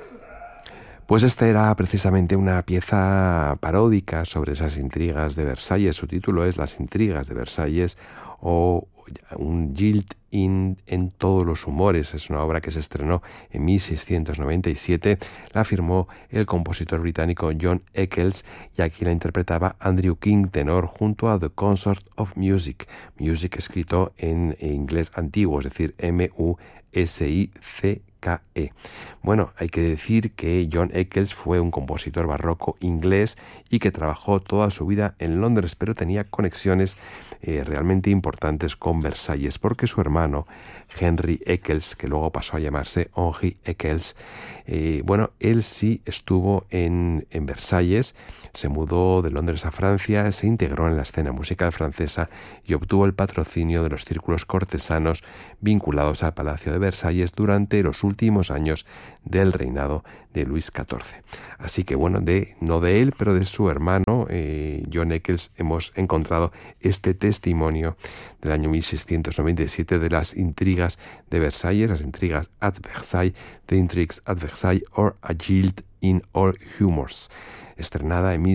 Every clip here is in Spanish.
Pues esta era precisamente una pieza paródica sobre esas intrigas de Versalles. Su título es Las intrigas de Versalles, o un Gilt en todos los humores. Es una obra que se estrenó en 1697. La firmó el compositor británico John Eccles y aquí la interpretaba Andrew King, tenor, junto a The Consort of Music. Music escrito en inglés antiguo, es decir, M-U-S-I-C. Bueno, hay que decir que John Eccles fue un compositor barroco inglés y que trabajó toda su vida en Londres, pero tenía conexiones realmente importantes con Versalles, porque su hermano Henry Eccles, que luego pasó a llamarse Henri Eccles, él sí estuvo en Versalles, se mudó de Londres a Francia, se integró en la escena musical francesa y obtuvo el patrocinio de los círculos cortesanos vinculados al Palacio de Versalles durante los últimos años del reinado de Luis XIV. Así que no de él, pero de su hermano John Eccles hemos encontrado este testimonio del año 1697 de las intrigas de Versalles, las intrigas at Versailles, The Intrigues at Versailles or A Gilt in All Humors, estrenada en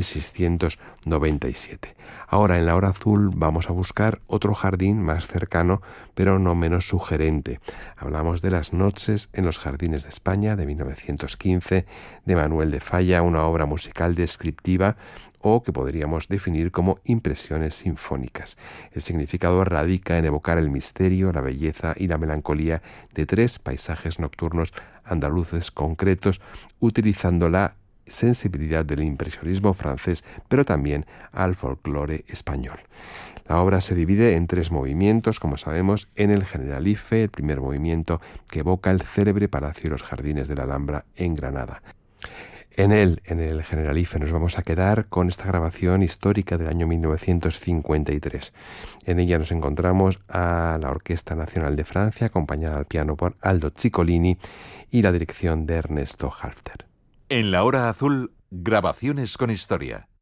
1697. Ahora, en la hora azul, vamos a buscar otro jardín más cercano, pero no menos sugerente. Hablamos de Las noches en los jardines de España, de 1915, de Manuel de Falla, una obra musical descriptiva o que podríamos definir como impresiones sinfónicas. El significado radica en evocar el misterio, la belleza y la melancolía de tres paisajes nocturnos andaluces concretos, utilizando la sensibilidad del impresionismo francés, pero también al folclore español. La obra se divide en tres movimientos, como sabemos, en el Generalife, el primer movimiento que evoca el célebre Palacio y los Jardines de la Alhambra en Granada. En el Generalife nos vamos a quedar con esta grabación histórica del año 1953. En ella nos encontramos a la Orquesta Nacional de Francia, acompañada al piano por Aldo Ciccolini y la dirección de Ernesto Halffter. En la hora azul, grabaciones con historia.